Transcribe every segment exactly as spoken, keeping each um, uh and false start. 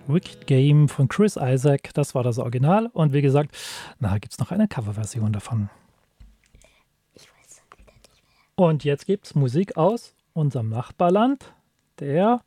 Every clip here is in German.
Wicked Game von Chris Isaak, das war das Original. Und wie gesagt, nachher gibt es noch eine Coverversion davon. Ich weiß wieder nicht mehr. Und jetzt gibt es Musik aus unserem Nachbarland, der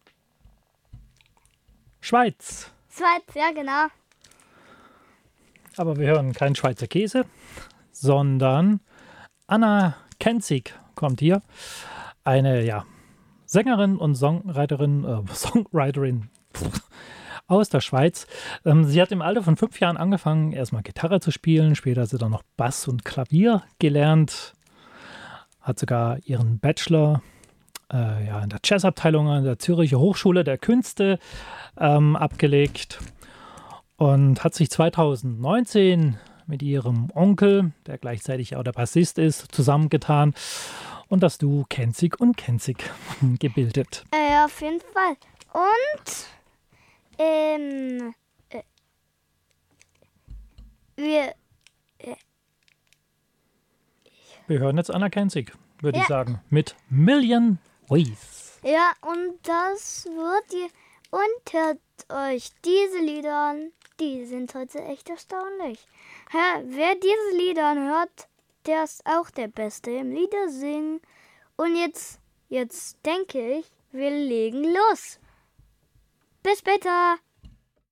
Schweiz. Schweiz, ja genau. Aber wir hören keinen Schweizer Käse, sondern Anna Kenzig kommt hier. Eine, ja, Sängerin und Songwriterin, äh, Songwriterin aus der Schweiz. Ähm, sie hat im Alter von fünf Jahren angefangen, erstmal Gitarre zu spielen. Später hat sie dann noch Bass und Klavier gelernt. Hat sogar ihren Bachelor äh, ja, in der Jazzabteilung an der Zürcher Hochschule der Künste ähm, abgelegt. Und hat sich zweitausendneunzehn mit ihrem Onkel, der gleichzeitig auch der Bassist ist, zusammengetan und das Duo Kenzig und Kenzig gebildet. Äh, auf jeden Fall. Und ähm, äh, wir äh, Wir hören jetzt Anna Kenzig, würde Ja. ich sagen, mit Million Ways. ja, und das wird ihr und hört euch diese Lieder an. Die sind heute echt erstaunlich. Ja, wer diese Lieder anhört, der ist auch der Beste im Liedersingen. Und jetzt, jetzt denke ich, wir legen los. Bis später.